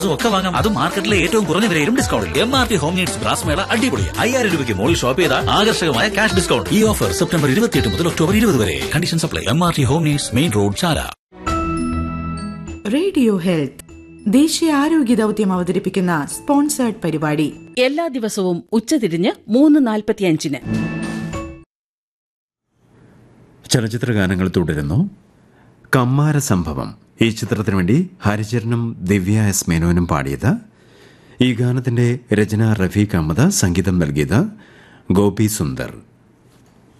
ഒക്കെ വാങ്ങാം. അത് മാർക്കറ്റിലെ ഏറ്റവും കുറഞ്ഞ വിലയിലും ഡിസ്കൗണ്ടിൽ. MRT ഹോം നീഡ്സ് ബ്രാസ് മേള അടിപൊളി. 5000 രൂപയ്ക്ക് മുകളിൽ ഷോപ്പ് ചെയ്താൽ ആകർഷകമായ ക്യാഷ് ഡിസ്കൗണ്ട്. ഈ ഓഫർ സെപ്റ്റംബർ 28 മുതൽ ഒക്ടോബർ 20 വരെ. Condition supply. MRT home needs, main road, ചാല. റേഡിയോ ഹെൽത്ത് ദേശീയ ആരോഗ്യ ദൗത്യം അവതരിപ്പിക്കുന്ന സ്പോൺസേർഡ് പരിപാടി എല്ലാ ദിവസവും ഉച്ചതിരിഞ്ഞ് 3:45. ചലച്ചിത്ര ഗാനങ്ങൾ തുടരുന്നു. കമ്മാര സംഭവം ഈ ചിത്രത്തിനു വേണ്ടി ഹരിചരനും ദിവ്യ എസ് മേനോനും പാടിയത്. ഈ ഗാനത്തിന്റെ രചന റഫീഖ് അഹമ്മദ്, സംഗീതം നൽകിയത് ഗോപി സുന്ദർ.